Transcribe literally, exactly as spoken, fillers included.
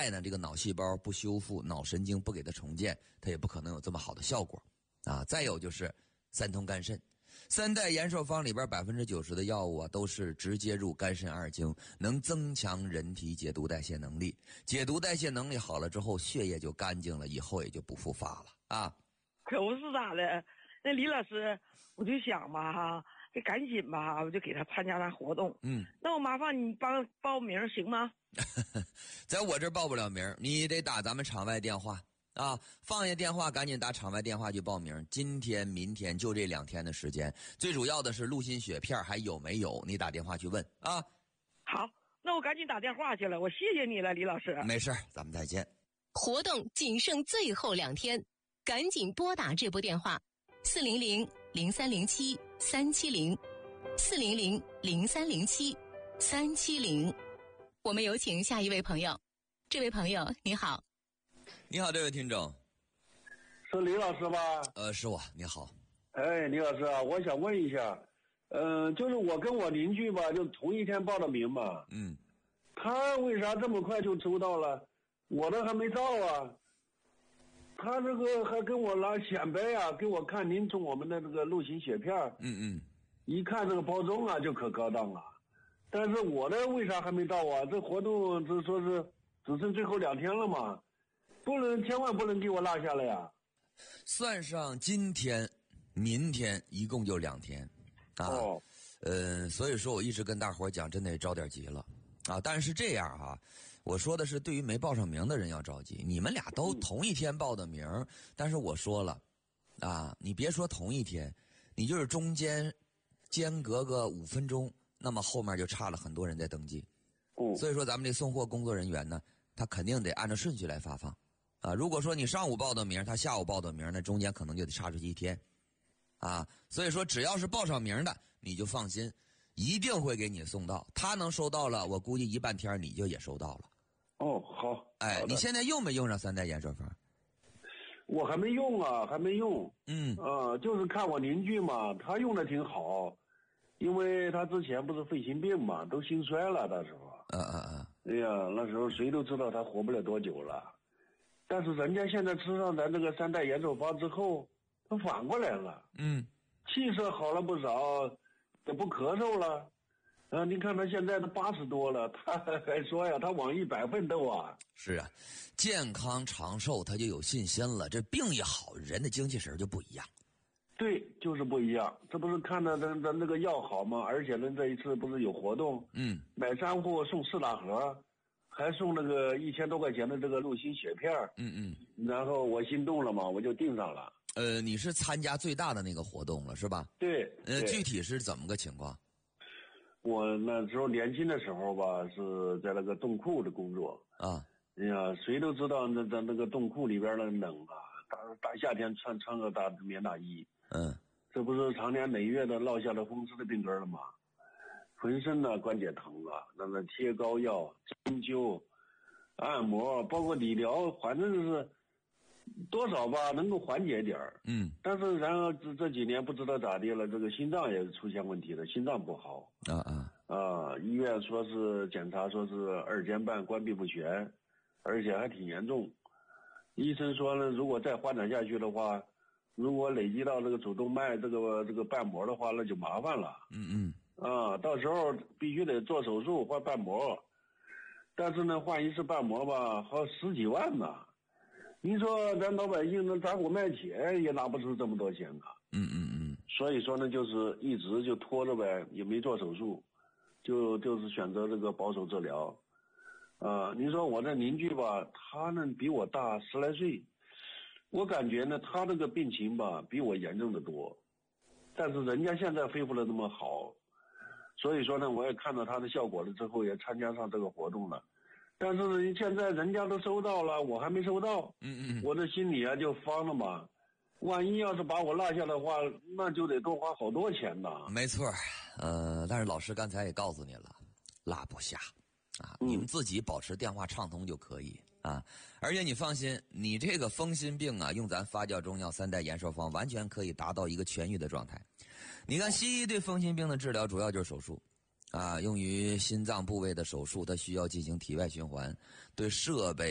在呢，这个脑细胞不修复，脑神经不给它重建，它也不可能有这么好的效果啊。再有就是三通肝肾，三代延寿方里边百分之九十的药物啊，都是直接入肝肾二经，能增强人体解毒代谢能力。解毒代谢能力好了之后，血液就干净了，以后也就不复发了啊。 可不是咋的，那李老师，我就想吧哈，这赶紧吧，我就给他参加那活动。 嗯， 那我麻烦你帮报名行吗？ 在我这儿报不了名，你得打咱们场外电话啊！放下电话，赶紧打场外电话去报名。今天、明天就这两天的时间，最主要的是陆心血片还有没有？你打电话去问啊！ 好，那我赶紧打电话去了。我谢谢你了，李老师。 没事，咱们再见。 活动仅剩最后两天，赶紧拨打这部电话：四零零零三零七三七零，四零零零三零七三七零。我们有请下一位朋友。这位朋友你好。 你好，这位听众。 是李老师吧？ 呃，是我。你好。 哎，李老师啊，我想问一下，嗯、呃，就是我跟我邻居吧，就同一天报的名嘛。 嗯。 他为啥这么快就收到了？我的还没到啊。他这个还跟我拿显摆啊，给我看您从我们的这个陆行血片。 嗯嗯。 一看这个包装啊，就可高档了。但是我的为啥还没到啊？这活动这说是只剩最后两天了嘛，不能千万不能给我落下来呀。 算上今天、明天，一共就两天，啊， 哦， 呃，所以说我一直跟大伙讲，真得着点急了，啊，但是这样哈、啊，我说的是对于没报上名的人要着急，你们俩都同一天报的名，嗯、但是我说了，啊，你别说同一天，你就是中间间隔个五分钟。那么后面就差了很多人在登记， 嗯， 所以说咱们这送货工作人员呢，他肯定得按照顺序来发放，啊，如果说你上午报的名，他下午报的名，那中间可能就得差出去一天，啊，所以说只要是报上名的，你就放心，一定会给你送到。他能收到了，我估计一半天你就也收到了。 哦，好， 哎， 好你现在用没用上三代延寿方？ 我还没用啊，还没用。 嗯， 啊，就是看我邻居嘛，他用的挺好。因为他之前不是肺心病嘛，都心衰了那时候。 嗯嗯嗯。 哎呀，那时候谁都知道他活不了多久了。但是人家现在吃上咱这个三代延寿方之后，他反过来了。 嗯。 气色好了不少，也不咳嗽了。啊，你看他现在都八十多了，他还说呀，他往一百奋斗啊。 是啊，健康长寿他就有信心了，这病一好，人的精气神就不一样。 对，就是不一样。这不是看到咱咱那个药好吗？而且呢，这一次不是有活动， 嗯， 买三户送四大盒，还送那个一千多块钱的这个陆心血片。 嗯嗯。 然后我心动了嘛，我就订上了。 呃，你是参加最大的那个活动了是吧？ 对。 呃， 对具体是怎么个情况？ 我那时候年轻的时候吧，是在那个冻库的工作啊。 哎呀，谁都知道那在那个冻库里边的冷啊，大大夏天穿穿个大棉大衣。 嗯， 这不是常年累月的落下了风湿的病根了吗？浑身呢关节疼啊，那么贴膏药、针灸、按摩，包括理疗，反正是多少吧能够缓解点儿。 嗯， 但是然后这这几年不知道咋地了，这个心脏也出现问题了，心脏不好。 啊啊啊！医院说是检查说是二尖瓣关闭不全，而且还挺严重。医生说呢，如果再发展下去的话，如果累积到这个主动脉这个这个瓣膜的话，那就麻烦了。 嗯嗯。 啊，到时候必须得做手术换瓣膜，但是呢，换一次瓣膜吧，好十几万呢。您说咱老百姓那砸锅卖铁也拿不出这么多钱啊。 嗯嗯嗯。 所以说呢，就是一直就拖着呗，也没做手术，就就是选择这个保守治疗。啊，您说我这邻居吧，他呢比我大十来岁，我感觉呢他这个病情吧比我严重的多，但是人家现在恢复的那么好，所以说呢我也看到他的效果了之后，也参加上这个活动了。但是现在人家都收到了，我还没收到。 嗯嗯。 我这心里啊就慌了嘛，万一要是把我落下的话，那就得多花好多钱呢。 没错，呃，但是老师刚才也告诉你了，落不下啊，你们自己保持电话畅通就可以啊。而且你放心，你这个风心病啊，用咱发酵中药三代延寿方，完全可以达到一个痊愈的状态。你看西医对风心病的治疗主要就是手术啊，用于心脏部位的手术，它需要进行体外循环，对设备